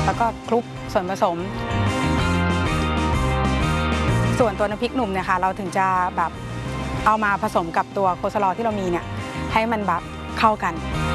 แล้วก็คลุกส่วนผสมส่วนตัวน้ำพริกหนุ่มเนี่ยค่ะเราถึงจะแบบเอามาผสมกับตัวโคสลอที่เรามีเนี่ยให้มันแบบเข้ากัน